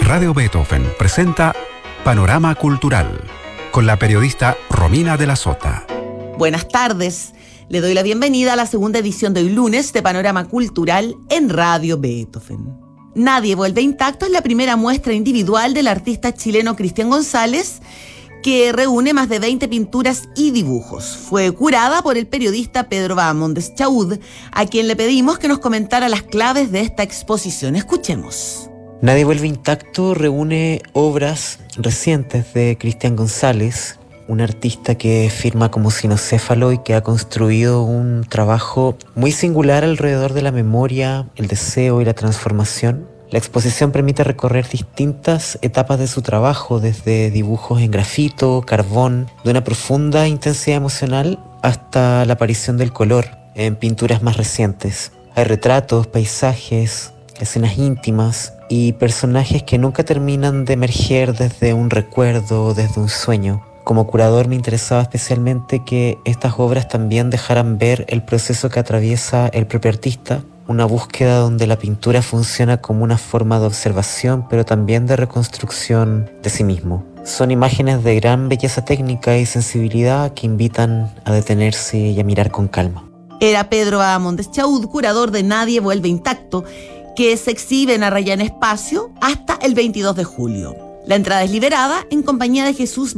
Radio Beethoven presenta Panorama Cultural con la periodista Romina de la Sota. Buenas tardes. Le doy la bienvenida a la segunda edición de hoy lunes de Panorama Cultural en Radio Beethoven. Nadie vuelve intacto es la primera muestra individual del artista chileno Cristian González, que reúne más de 20 pinturas y dibujos. Fue curada por el periodista Pedro Bahamondes Chaud, a quien le pedimos que nos comentara las claves de esta exposición. Escuchemos. Nadie vuelve intacto reúne obras recientes de Cristian González, un artista que firma como cinocéfalo y que ha construido un trabajo muy singular alrededor de la memoria, el deseo y la transformación. La exposición permite recorrer distintas etapas de su trabajo, desde dibujos en grafito, carbón, de una profunda intensidad emocional, hasta la aparición del color en pinturas más recientes. Hay retratos, paisajes, escenas íntimas y personajes que nunca terminan de emerger desde un recuerdo o desde un sueño. Como curador me interesaba especialmente que estas obras también dejaran ver el proceso que atraviesa el propio artista, una búsqueda donde la pintura funciona como una forma de observación, pero también de reconstrucción de sí mismo. Son imágenes de gran belleza técnica y sensibilidad que invitan a detenerse y a mirar con calma. Era Pedro Bahamondes Chaud, curador de Nadie vuelve intacto, que se exhibe en Arrayán Espacio hasta el 22 de julio. La entrada es liberada en compañía de Jesús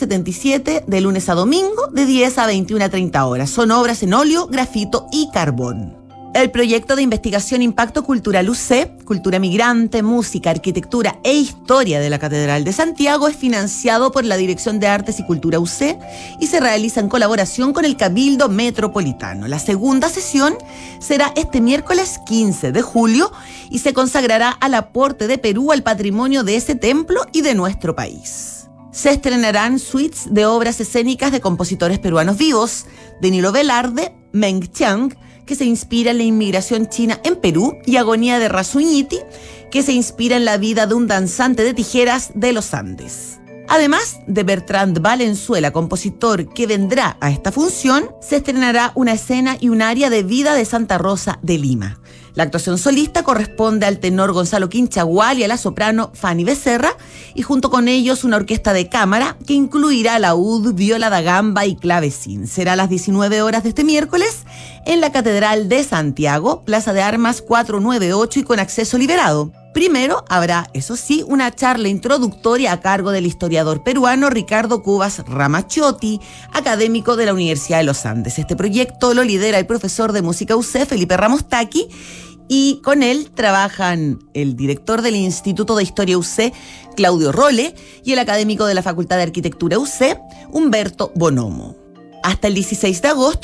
2077 de lunes a domingo de 10 a 21:30 horas. Son obras en óleo, grafito y carbón. El proyecto de investigación Impacto Cultural UC, Cultura Migrante, Música, Arquitectura e Historia de la Catedral de Santiago, es financiado por la Dirección de Artes y Cultura UC y se realiza en colaboración con el Cabildo Metropolitano. La segunda sesión será este miércoles 15 de julio y se consagrará al aporte de Perú al patrimonio de ese templo y de nuestro país. Se estrenarán suites de obras escénicas de compositores peruanos vivos, de Nilo Velarde, Meng Chiang, que se inspira en la inmigración china en Perú, y Agonía de Razuñiti, que se inspira en la vida de un danzante de tijeras de los Andes. Además de Bertrand Valenzuela, compositor que vendrá a esta función, se estrenará una escena y un aria de Vida de Santa Rosa de Lima. La actuación solista corresponde al tenor Gonzalo Quinchagual y a la soprano Fanny Becerra, y junto con ellos una orquesta de cámara que incluirá laúd, viola da gamba y clavecín. Será a las 19 horas de este miércoles en la Catedral de Santiago, Plaza de Armas 498 y con acceso liberado. Primero habrá, eso sí, una charla introductoria a cargo del historiador peruano Ricardo Cubas Ramaciotti, académico de la Universidad de los Andes. Este proyecto lo lidera el profesor de música UC, Felipe Ramos Taqui, y con él trabajan el director del Instituto de Historia UC, Claudio Rolle, y el académico de la Facultad de Arquitectura UC, Humberto Bonomo. Hasta el 16 de agosto